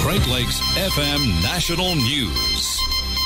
Great Lakes FM National News.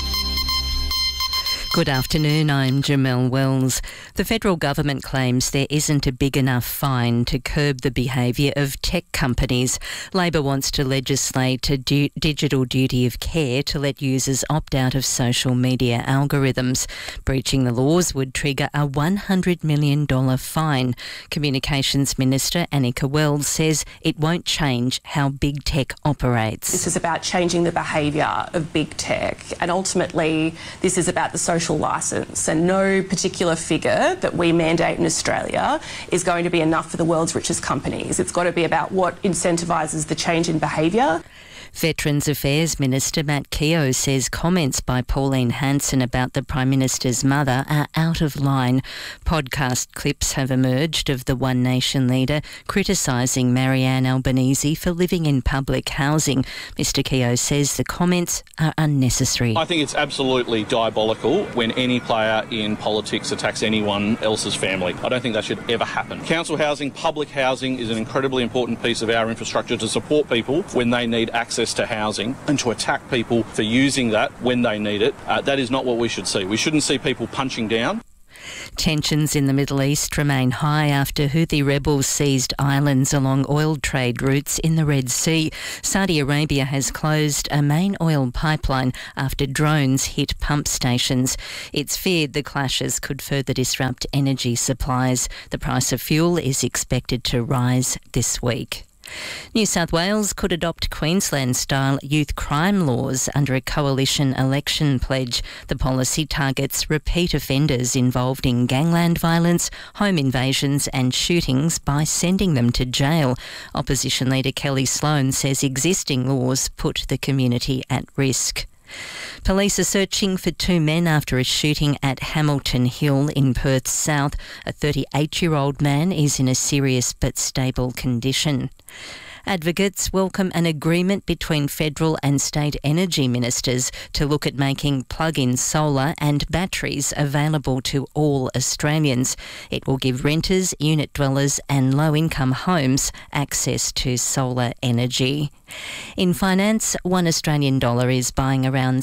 Good afternoon, I'm Jamelle Wells. The federal government claims there isn't a big enough fine to curb the behaviour of tech companies. Labor wants to legislate a digital duty of care to let users opt out of social media algorithms. Breaching the laws would trigger a $100 million fine. Communications Minister Anika Wells says it won't change how big tech operates. This is about changing the behaviour of big tech, and ultimately this is about the social licence, and no particular figure that we mandate in Australia is going to be enough for the world's richest companies. It's got to be about what incentivises the change in behaviour. Veterans Affairs Minister Matt Keogh says comments by Pauline Hanson about the Prime Minister's mother are out of line. Podcast clips have emerged of the One Nation leader criticising Marianne Albanese for living in public housing. Mr Keogh says the comments are unnecessary. I think it's absolutely diabolical when any player in politics attacks anyone else's family. I don't think that should ever happen. Council housing, public housing is an incredibly important piece of our infrastructure to support people when they need access to housing, and to attack people for using that when they need it, that is not what we should see. We shouldn't see people punching down. Tensions in the Middle East remain high after Houthi rebels seized islands along oil trade routes in the Red Sea. Saudi Arabia has closed a main oil pipeline after drones hit pump stations. It's feared the clashes could further disrupt energy supplies. The price of fuel is expected to rise this week. New South Wales could adopt Queensland-style youth crime laws under a coalition election pledge. The policy targets repeat offenders involved in gangland violence, home invasions and shootings by sending them to jail. Opposition leader Kelly Sloan says existing laws put the community at risk. Police are searching for two men after a shooting at Hamilton Hill in Perth's south. A 38-year-old man is in a serious but stable condition. Advocates welcome an agreement between federal and state energy ministers to look at making plug-in solar and batteries available to all Australians. It will give renters, unit dwellers and low-income homes access to solar energy. In finance, $1 Australian dollar is buying around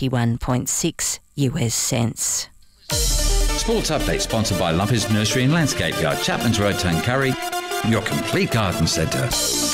71.6 US cents. Sports Update sponsored by Lumpy's Nursery and Landscape Yard, Chapman's Road, Tuncurry, your complete garden centre.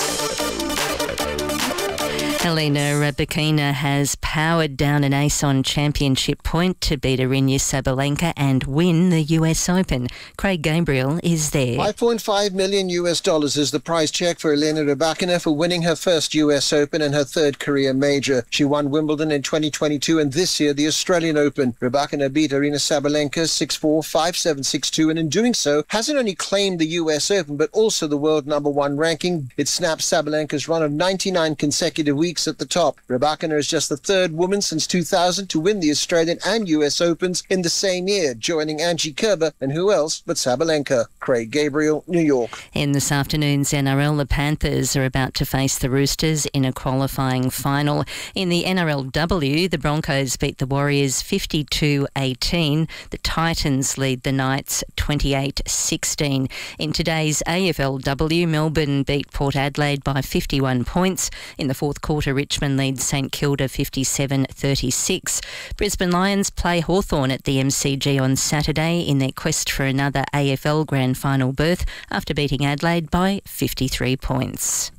Helena Rybakina has powered down an ASON championship point to beat Aryna Sabalenka and win the US Open. Craig Gabriel is there. $5.5 million is the prize check for Helena Rybakina for winning her first US Open and her third career major. She won Wimbledon in 2022 and this year the Australian Open. Rybakina beat Aryna Sabalenka 6-4, 5-7, 6-2, and in doing so hasn't only claimed the US Open but also the world #1 ranking. It snaps Sabalenka's run of 99 consecutive weeks at the top. Rybakina is just the third woman since 2000 to win the Australian and US Opens in the same year, joining Angie Kerber and who else but Sabalenka. Craig Gabriel, New York. In this afternoon's NRL, the Panthers are about to face the Roosters in a qualifying final. In the NRLW, the Broncos beat the Warriors 52-18. The Titans lead the Knights 28-16. In today's AFLW, Melbourne beat Port Adelaide by 51 points. In the fourth quarter, Richmond leads St Kilda 57-36. Brisbane Lions play Hawthorn at the MCG on Saturday in their quest for another AFL Grand Final berth after beating Adelaide by 53 points.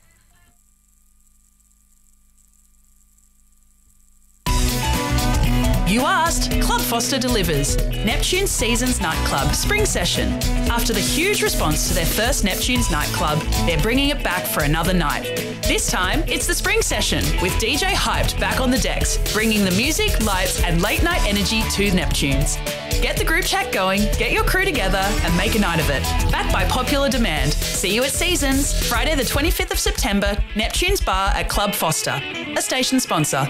You asked, Club Foster delivers. Neptune's Seasons Nightclub Spring Session. After the huge response to their first Neptune's nightclub, they're bringing it back for another night. This time, it's the Spring Session, with DJ Hyped back on the decks, bringing the music, lights and late night energy to Neptune's. Get the group chat going, get your crew together and make a night of it. Backed by popular demand. See you at Seasons, Friday the 25th of September, Neptune's Bar at Club Foster, a station sponsor.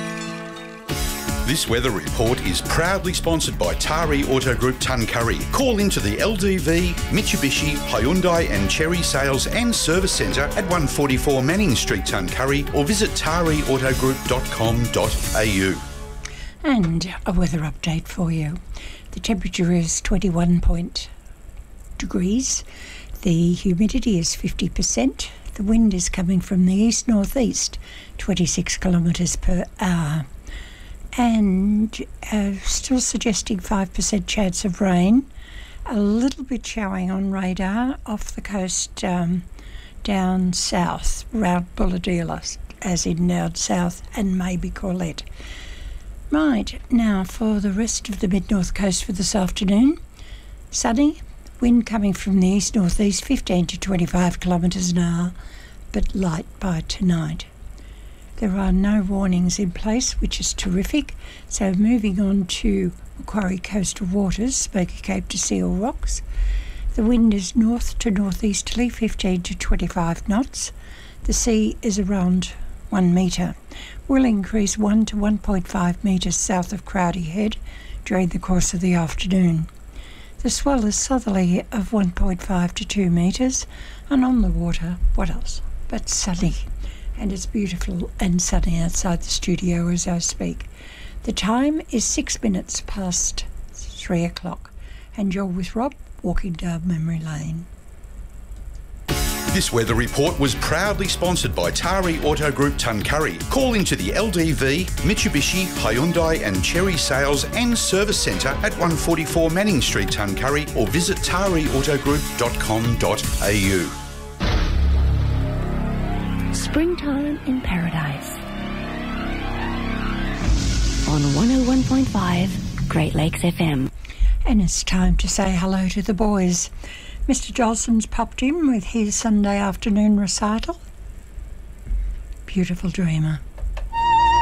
This weather report is proudly sponsored by Tari Auto Group Tuncurry. Call into the LDV, Mitsubishi, Hyundai and Chery Sales and Service Centre at 144 Manning Street, Tuncurry, or visit tariautogroup.com.au. And a weather update for you. The temperature is 21 degrees. The humidity is 50%. The wind is coming from the east-northeast, 26 kilometres per hour. And still suggesting 5% chance of rain. A little bit showing on radar off the coast down south, round Bulahdelah, as in down south, and maybe Corlette. Right, now for the rest of the mid-north coast for this afternoon. Sunny, wind coming from the east-northeast, 15 to 25 kilometres an hour, but light by tonight. There are no warnings in place, which is terrific. So moving on to Macquarie coastal waters, Smoky Cape to Seal Rocks. The wind is north to northeasterly, 15 to 25 knots. The sea is around 1 metre. Will increase 1 to 1.5 metres south of Crowdy Head during the course of the afternoon. The swell is southerly of 1.5 to 2 metres, and on the water, what else but sunny. And it's beautiful and sunny outside the studio as I speak. The time is 6 minutes past 3 o'clock, and you're with Rob walking down memory lane. This weather report was proudly sponsored by Tari Auto Group Tuncurry. Call into the LDV, Mitsubishi, Hyundai and Cherry Sales and Service Centre at 144 Manning Street, Tuncurry, or visit tariautogroup.com.au. Springtime in Paradise. On 101.5 Great Lakes FM. And it's time to say hello to the boys. Mr. Jolson's popped in with his Sunday afternoon recital. Beautiful Dreamer.